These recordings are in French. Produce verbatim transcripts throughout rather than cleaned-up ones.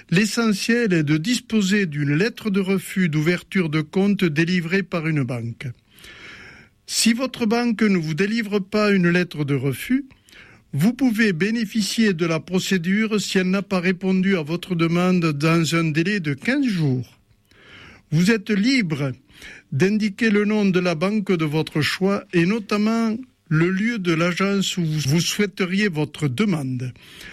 L'essentiel est de disposer d'une lettre de refus d'ouverture de compte délivrée par une banque. Si votre banque ne vous délivre pas une lettre de refus, vous pouvez bénéficier de la procédure si elle n'a pas répondu à votre demande dans un délai de quinze jours. Vous êtes libre d'indiquer le nom de la banque de votre choix et notamment le lieu de l'agence où vous souhaiteriez votre demande.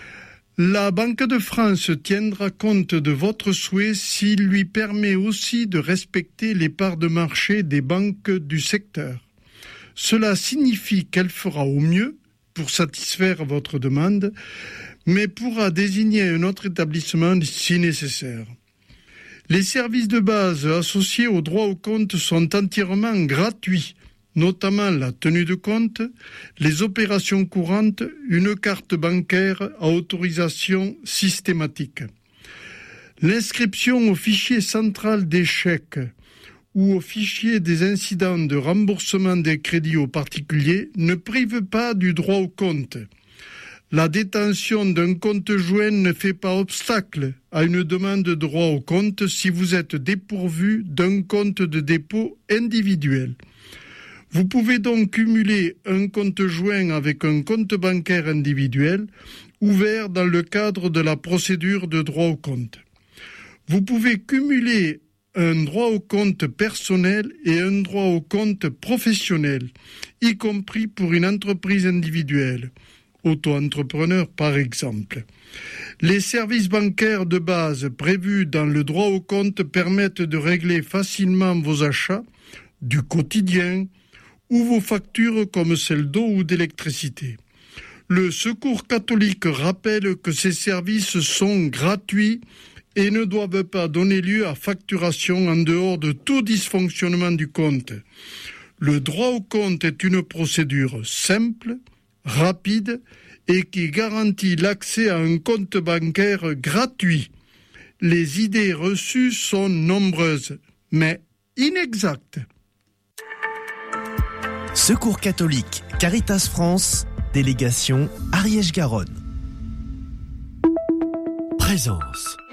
La Banque de France tiendra compte de votre souhait s'il lui permet aussi de respecter les parts de marché des banques du secteur. Cela signifie qu'elle fera au mieux pour satisfaire votre demande, mais pourra désigner un autre établissement si nécessaire. Les services de base associés au droit au compte sont entièrement gratuits, notamment la tenue de compte, les opérations courantes, une carte bancaire à autorisation systématique. L'inscription au fichier central des chèques ou au fichier des incidents de remboursement des crédits aux particuliers ne prive pas du droit au compte. La détention d'un compte joint ne fait pas obstacle à une demande de droit au compte si vous êtes dépourvu d'un compte de dépôt individuel. Vous pouvez donc cumuler un compte joint avec un compte bancaire individuel ouvert dans le cadre de la procédure de droit au compte. Vous pouvez cumuler un droit au compte personnel et un droit au compte professionnel, y compris pour une entreprise individuelle, auto-entrepreneur par exemple. Les services bancaires de base prévus dans le droit au compte permettent de régler facilement vos achats du quotidien ou vos factures comme celles d'eau ou d'électricité. Le Secours catholique rappelle que ces services sont gratuits et ne doivent pas donner lieu à facturation en dehors de tout dysfonctionnement du compte. Le droit au compte est une procédure simple, rapide et qui garantit l'accès à un compte bancaire gratuit. Les idées reçues sont nombreuses, mais inexactes. Secours catholique, Caritas France, délégation Ariège-Garonne. Présence.